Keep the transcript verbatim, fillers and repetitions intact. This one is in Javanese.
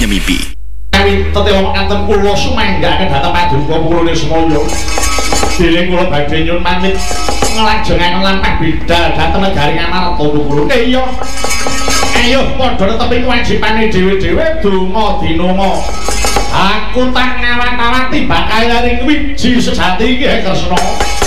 mimpi. Tete wong kanten kula sumanggake dhateng Paduka Purane Semaya. Dening kula badhe nyuwun pamit nglajengaken lampah bidal dhateng negari Ngamarta kula. Eh iya. Ayo padha netepi kewajibane dhewe-dhewe donga dinonga. Aku tak ngawat-awati bakal laring wiji sejati iki Kresna.